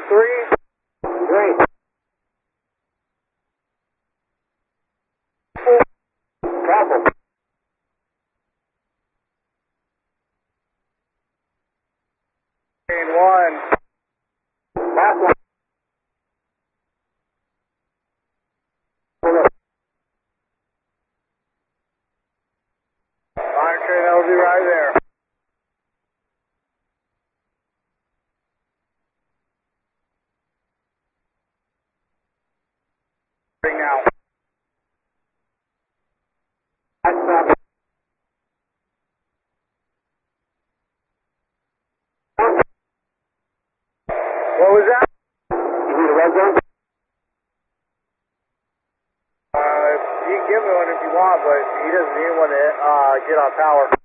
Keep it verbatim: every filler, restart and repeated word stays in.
three. Great. Four. Copy. And one. Last one. Iron train, that'll be right there. Bring now. That's uh, What was that? you need a red zone? Uh, you can give me one if you want, but he doesn't need one to uh, get on power.